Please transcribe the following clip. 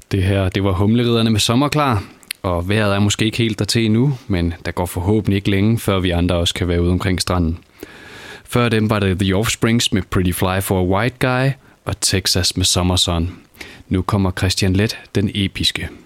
Det her, det var Humleridderne med Sommerklar, og vejret er måske ikke helt dertil endnu, men der går forhåbentlig ikke længe, før vi andre også kan være ude omkring stranden. Før dem var det The Offsprings med Pretty Fly for a White Guy og Texas med Summer Sun. Nu kommer Christian Leth, den episke.